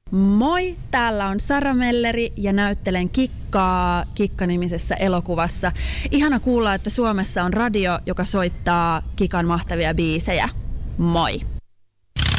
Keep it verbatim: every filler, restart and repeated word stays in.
Moi, täällä on Sara Melleri ja näyttelen Kikkaa Kikka-nimisessä elokuvassa. Ihana kuulla, että Suomessa on radio, joka soittaa Kikan mahtavia biisejä. Moi!